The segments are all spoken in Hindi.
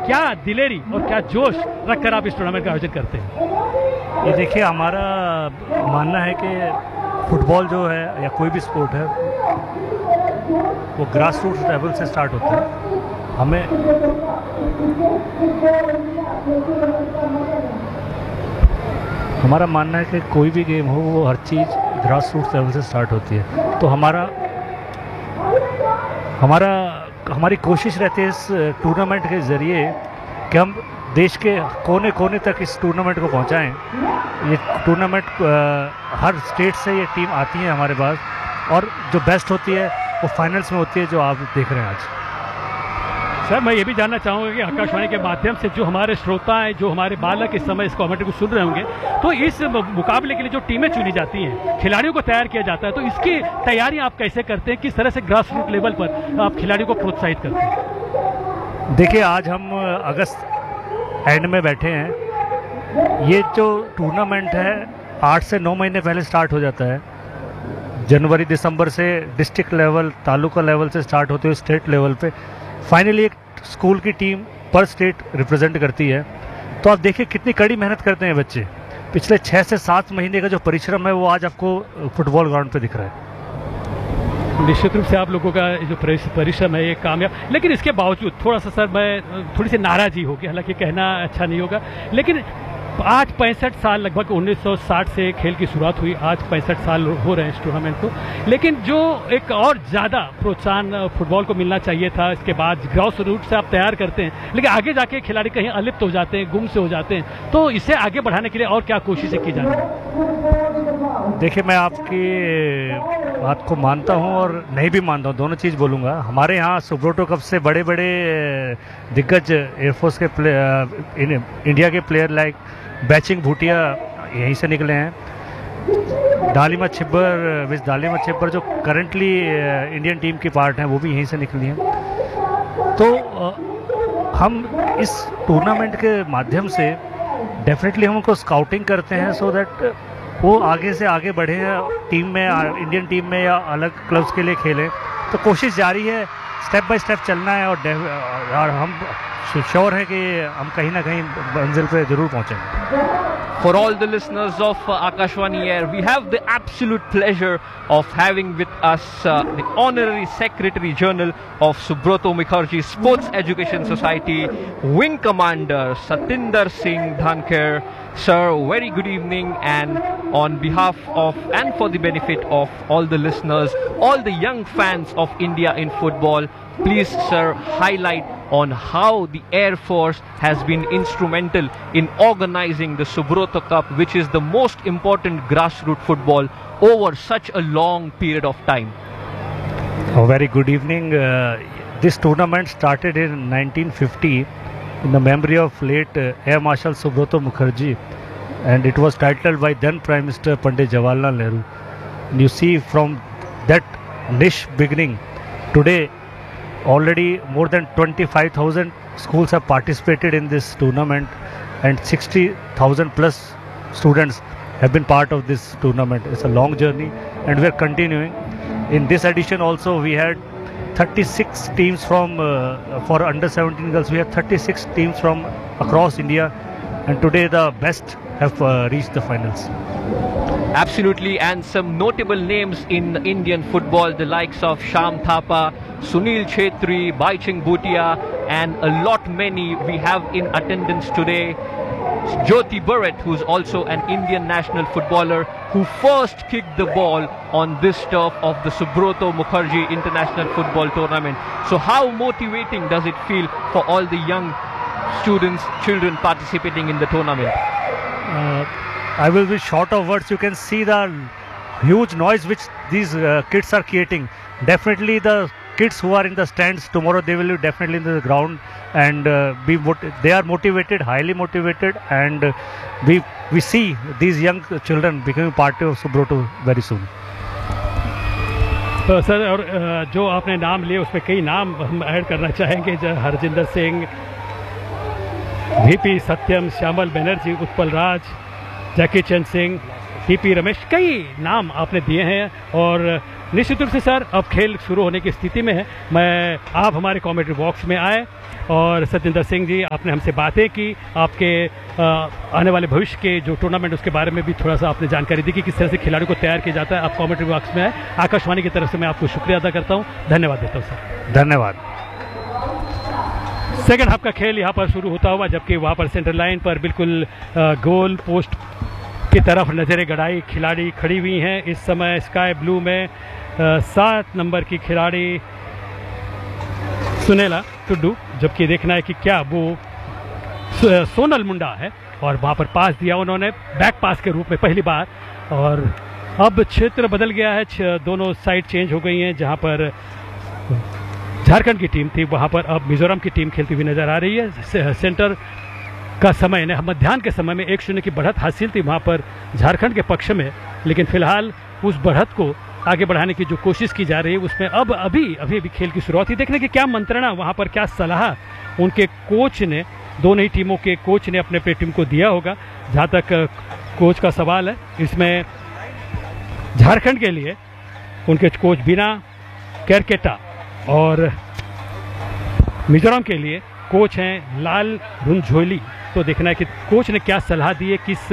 क्या दिलेरी और क्या जोश रखकर आप इस टूर्नामेंट का आयोजन करते हैं? ये देखिए, हमारा मानना है कि फुटबॉल जो है या कोई भी स्पोर्ट है वो ग्रास रूट लेवल से स्टार्ट होता है। हमारा मानना है कि कोई भी गेम हो वो हर चीज़ ग्रास रूट लेवल से स्टार्ट होती है। तो हमारी कोशिश रहती है इस टूर्नामेंट के ज़रिए कि हम देश के कोने कोने तक इस टूर्नामेंट को पहुंचाएं। ये टूर्नामेंट हर स्टेट से ये टीम आती है हमारे पास, और जो बेस्ट होती है वो फाइनल्स में होती है, जो आप देख रहे हैं आज। सर, मैं ये भी जानना चाहूँगा कि आकाशवाणी के माध्यम से जो हमारे श्रोता हैं, जो हमारे बालक इस समय इस कमेंट्री को सुन रहे होंगे, तो इस मुकाबले के लिए जो टीमें चुनी जाती हैं, खिलाड़ियों को तैयार किया जाता है, तो इसकी तैयारी आप कैसे करते हैं? किस तरह से ग्रास रूट लेवल पर आप खिलाड़ियों को प्रोत्साहित करते हैं? देखिए, आज हम अगस्त एंड में बैठे हैं। ये जो टूर्नामेंट है 8 से 9 महीने पहले स्टार्ट हो जाता है। जनवरी दिसंबर से डिस्ट्रिक्ट लेवल, तालुका लेवल से स्टार्ट होते हुए स्टेट लेवल पे फाइनली एक स्कूल की टीम पर स्टेट रिप्रेजेंट करती है। तो आप देखिए कितनी कड़ी मेहनत करते हैं बच्चे। पिछले 6 से 7 महीने का जो परिश्रम है वो आज आपको फुटबॉल ग्राउंड पे दिख रहा है। निश्चित रूप से आप लोगों का जो परिश्रम है ये कामयाब, लेकिन इसके बावजूद थोड़ा सा सर मैं थोड़ी सी नाराज़गी होगी, हालांकि कहना अच्छा नहीं होगा, लेकिन आज 65 साल, लगभग 1960 से खेल की शुरुआत हुई, आज 65 साल हो रहे हैं इस टूर्नामेंट को, लेकिन जो एक और ज़्यादा प्रोत्साहन फुटबॉल को मिलना चाहिए था। इसके बाद ग्रास रूट से आप तैयार करते हैं, लेकिन आगे जाके खिलाड़ी कहीं अलिप्त हो जाते हैं, गुम से हो जाते हैं, तो इसे आगे बढ़ाने के लिए और क्या कोशिशें की जाती हैं? देखिए, मैं आपकी बात को मानता हूं और नहीं भी मानता हूं, दोनों चीज़ बोलूँगा। हमारे यहाँ सुब्रोटो कप से बड़े बड़े दिग्गज एयरफोर्स के इंडिया के प्लेयर लाइक बैचिंग भूटिया यहीं से निकले हैं। दालिमा छिब्बर जो करंटली इंडियन टीम की पार्ट हैं वो भी यहीं से निकली हैं। तो हम इस टूर्नामेंट के माध्यम से डेफिनेटली हम उनको स्काउटिंग करते हैं सो दैट वो आगे से आगे बढ़े टीम में, इंडियन टीम में या अलग क्लब्स के लिए खेलें। तो कोशिश जारी है, स्टेप बाय स्टेप चलना है, और हम श्योर है कि हम कहीं ना कहीं मंजिल पे जरूर पहुंचेंगे। For all the listeners of Akashvani Air, we have the absolute pleasure of having with us the Honorary Secretary General of Subroto Mukherjee Sports Education Society, Wing Commander Satinder Singh Dhankar. Sir, very good evening, and on behalf of and for the benefit of all the listeners, all the young fans of India in football, please sir highlight on how the Air Force has been instrumental in organizing the Subroto Cup, which is the most important grassroots football over such a long period of time. Oh, very good evening. This tournament started in 1950 in the memory of late Air Marshal Subroto Mukherjee, and it was titled by then Prime Minister Pandit Jawaharlal Nehru. And you see, from that niche beginning, today already more than 25,000 schools have participated in this tournament, and 60,000 plus students have been part of this tournament. It's a long journey and we are continuing. In this edition also we had 36 teams from for under 17 girls. We have 36 teams from across India, and today the best have reached the finals. Absolutely, and some notable names in Indian football, the likes of Sham Thapa, Sunil Chhetri, Baiching Bhutia, and a lot many we have in attendance today. Jyoti Barrett, who's also an Indian national footballer, who first kicked the ball on this turf of the Subroto Mukherjee International Football Tournament. So how motivating does it feel for all the young students, children participating in the tournament? I will be short of words. You can see the huge noise which these kids are creating. Definitely the kids who are in the stands tomorrow, they will be definitely in the ground, and they are motivated, highly motivated, and we see these young children becoming part of Subroto very soon. Sir, और जो आपने नाम लिए उसमें कई नाम हम ऐड करना चाहेंगे, हरजिंदर सिंह, VP सत्यम, श्यामल बनर्जी, उत्पल राज, जैकी चंद सिंह, TP रमेश, कई नाम आपने दिए हैं, और निश्चित रूप से सर अब खेल शुरू होने की स्थिति में है। आप हमारे कमेंट्री बॉक्स में आए और सत्येंद्र सिंह जी आपने हमसे बातें की, आपके आने वाले भविष्य के जो टूर्नामेंट उसके बारे में भी थोड़ा सा आपने जानकारी दी कि किस तरह से खिलाड़ियों को तैयार किया जाता है। आप कमेंट्री बॉक्स में आए, आकाशवाणी की तरफ से मैं आपको शुक्रिया अदा करता हूँ, धन्यवाद देता हूँ सर। धन्यवाद। सेकंड हाफ का खेल यहाँ पर शुरू होता हुआ, जबकि वहाँ पर सेंटर लाइन पर बिल्कुल गोल पोस्ट की तरफ नजरें गड़ाई खिलाड़ी खड़ी हुई हैं। इस समय स्काई ब्लू में 7 नंबर की खिलाड़ी सुनेला टुड्डू, जबकि देखना है कि क्या वो सोनल मुंडा है, और वहाँ पर पास दिया उन्होंने बैक पास के रूप में पहली बार। और अब क्षेत्र बदल गया है, दोनों साइड चेंज हो गई हैं। जहाँ पर झारखंड की टीम थी वहाँ पर अब मिजोरम की टीम खेलती हुई नजर आ रही है। सेंटर का समय ने मध्याह्न के समय में 1-0 की बढ़त हासिल थी वहाँ पर झारखंड के पक्ष में, लेकिन फिलहाल उस बढ़त को आगे बढ़ाने की जो कोशिश की जा रही है उसमें अब अभी खेल की शुरुआत ही देखने की क्या मंत्रणा वहाँ पर, क्या सलाह उनके कोच ने, दोनों ही टीमों के कोच ने अपने टीम को दिया होगा। जहाँ तक कोच का सवाल है, इसमें झारखंड के लिए उनके कोच बिना केरकेटा और मिजोरम के लिए कोच हैं लाल रुनझोली। तो देखना है कि कोच ने क्या सलाह दी है, किस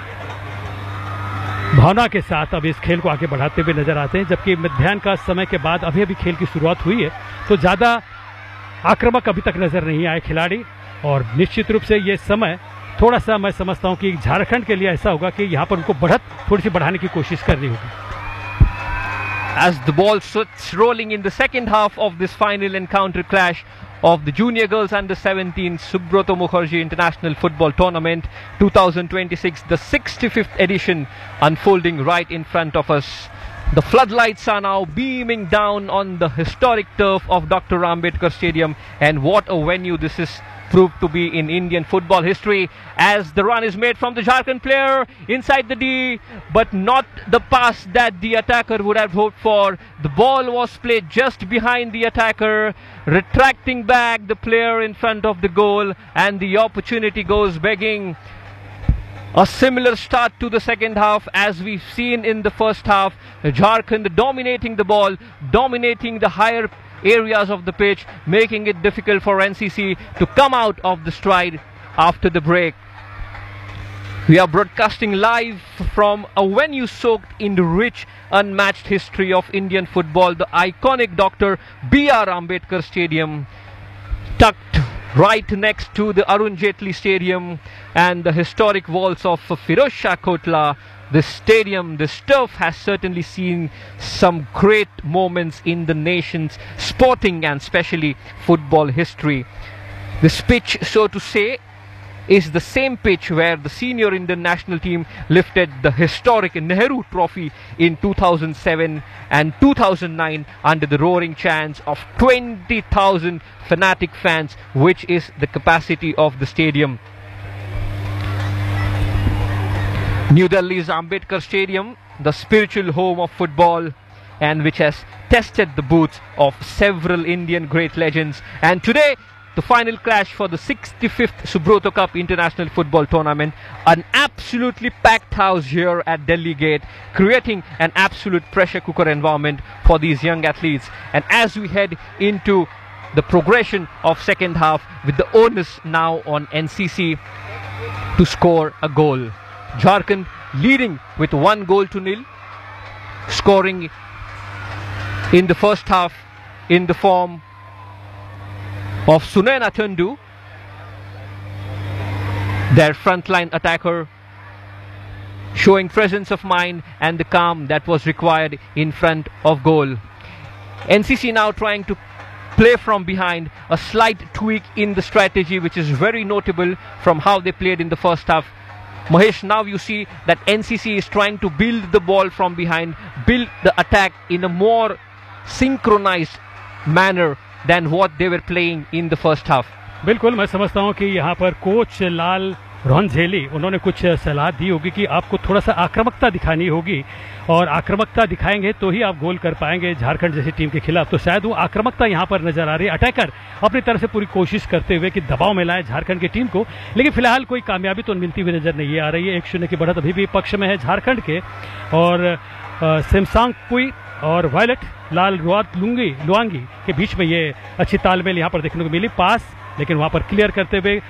भावना के साथ अब इस खेल को आगे बढ़ाते हुए नजर आते हैं। जबकि मध्याह्न का समय के बाद अभी खेल की शुरुआत हुई है, तो ज़्यादा आक्रामक अभी तक नजर नहीं आए खिलाड़ी, और निश्चित रूप से ये समय थोड़ा सा मैं समझता हूं कि झारखंड के लिए ऐसा होगा कि यहाँ पर उनको बढ़त थोड़ी सी बढ़ाने की कोशिश करनी होगी। As the ball starts rolling in the second half of this final encounter clash of the Junior Girls Under-17 Subroto Mukherjee International Football Tournament 2026, the 65th edition unfolding right in front of us. The floodlights are now beaming down on the historic turf of Dr. Ambedkar Stadium, and what a venue this is proved to be in Indian football history, as the run is made from the Jharkhand player inside the D, but not the pass that the attacker would have hoped for. The ball was played just behind the attacker, retracting back the player in front of the goal, and the opportunity goes begging. A similar start to the second half as we've seen in the first half. Jharkhand dominating the ball, dominating the higher areas of the pitch, making it difficult for NCC to come out of the stride after the break. We are broadcasting live from a venue soaked in the rich, unmatched history of Indian football, the iconic Dr. B.R. Ambedkar Stadium, tucked right next to the Arun Jaitley Stadium and the historic walls of Firoz Shah Kotla. This stadium, this turf has certainly seen some great moments in the nation's sporting and especially football history. This pitch, so to say, is the same pitch where the senior Indian national team lifted the historic Nehru Trophy in 2007 and 2009 under the roaring chants of 20,000 fanatic fans, which is the capacity of the stadium. New Delhi's Ambedkar Stadium, the spiritual home of football, and which has tested the boots of several Indian great legends. And today, the final clash for the 65th Subroto Cup International Football Tournament. An absolutely packed house here at Delhi Gate, creating an absolute pressure cooker environment for these young athletes. And as we head into the progression of second half, with the onus now on NCC to score a goal. Jharkhand leading with 1-0, scoring in the first half in the form of Sunaina Tundu, their frontline attacker, showing presence of mind and the calm that was required in front of goal. NCC now trying to play from behind, a slight tweak in the strategy which is very notable from how they played in the first half. Mahesh, now you see that NCC is trying to build the ball from behind, build the attack in a more synchronized manner than what they were playing in the first half. बिल्कुल, मैं समझता हूं कि यहाँ पर कोच लाल रोनझेली उन्होंने कुछ सलाह दी होगी कि आपको थोड़ा सा आक्रामकता दिखानी होगी, और आक्रामकता दिखाएंगे तो ही आप गोल कर पाएंगे झारखंड जैसी टीम के खिलाफ। तो शायद वो आक्रामकता यहाँ पर नजर आ रही है, अटैकर अपनी तरफ से पूरी कोशिश करते हुए कि दबाव में लाए झारखंड की टीम को, लेकिन फिलहाल कोई कामयाबी तो मिलती हुई नजर नहीं आ रही है। 1-0 की बढ़त अभी भी पक्ष में है झारखंड के, और सिमसांग पुई और वायलट लाल लुआंगी के बीच में ये अच्छी तालमेल यहाँ पर देखने को मिली। पास लेकिन वहाँ पर क्लियर करते हुए